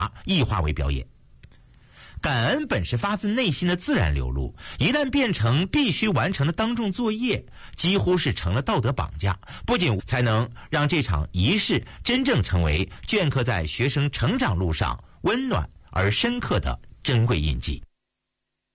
异化为表演。感恩本是发自内心的自然流露，一旦变成必须完成的当众作业，几乎是成了道德绑架，不仅才能让这场仪式真正成为镌刻在学生成长路上温暖而深刻的珍贵印记。